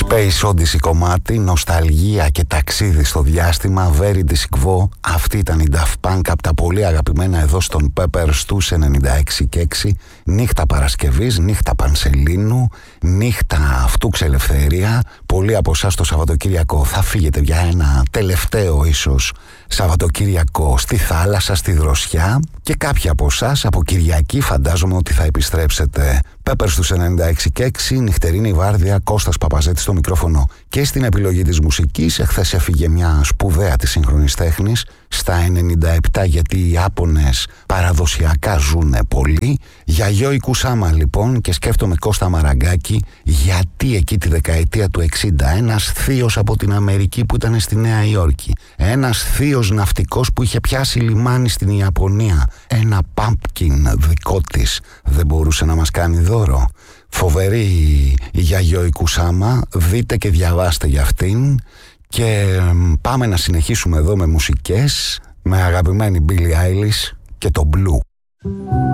Space Odyssey κομμάτι, νοσταλγία και ταξίδι στο διάστημα, Very Disc. Αυτή ήταν η Daft Punk από τα πολύ αγαπημένα εδώ στον Peppers τους 96 και 6. Νύχτα Παρασκευής, νύχτα Πανσελίνου, νύχτα Αυτούξ Ελευθερία. Πολλοί από εσάς το Σαββατοκύριακο θα φύγετε για ένα τελευταίο ίσως Σαββατοκύριακο στη θάλασσα, στη δροσιά, και κάποιοι από εσάς από Κυριακή φαντάζομαι ότι θα επιστρέψετε. Peppers τους 96 και 6, νυχτερινή βάρδια, Κώστας Παπαζέτης στο μικρόφωνο και στην επιλογή της μουσικής. Εχθές έφυγε μια σπουδαία της σύγχρονης τέχνης στα 97, γιατί οι Ιάπωνες παραδοσιακά ζουνε πολύ. Για Γιώη Κουσάμα λοιπόν, και σκέφτομαι Κώστα Μαραγκάκη, γιατί εκεί τη δεκαετία του 60 ένας θείος από την Αμερική που ήταν στη Νέα Υόρκη, ένας θείος ναυτικός που είχε πιάσει λιμάνι στην Ιαπωνία, ένα pumpkin δικό της, δεν μπορούσε να μας κάνει δώρο? Φοβερή η Γιαγιόη Κουσάμα, δείτε και διαβάστε για αυτήν. Και πάμε να συνεχίσουμε εδώ με μουσικές, με αγαπημένη Billie Eilish και το Blue.